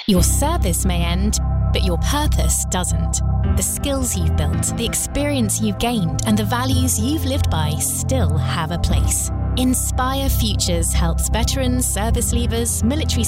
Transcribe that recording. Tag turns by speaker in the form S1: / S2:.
S1: Your service may end, but your purpose doesn't. The skills you've built, the experience you've gained, and the values you've lived by still have a place. Inspire Futures helps veterans, service leavers, military